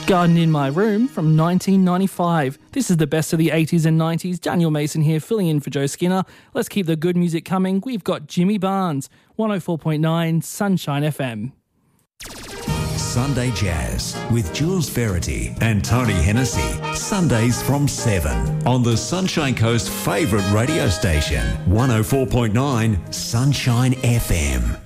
Garden in My Room from 1995. This is the best of the 80s and 90s. Daniel Mason here, filling in for Joe Skinner. Let's keep the good music coming. We've got Jimmy Barnes, 104.9 Sunshine FM. Sunday Jazz with Jules Verity and Tony Hennessy. Sundays from 7 on the Sunshine Coast favourite radio station, 104.9 Sunshine FM.